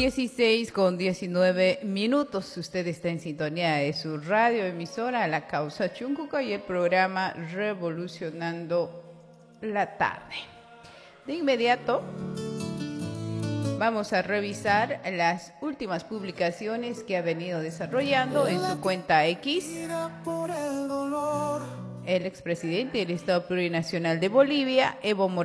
16:19. Usted está en sintonía de su radio emisora La Causa Chuncuco y el programa Revolucionando la Tarde. De inmediato vamos a revisar las últimas publicaciones que ha venido desarrollando en su cuenta X el expresidente del Estado Plurinacional de Bolivia, Evo Morales.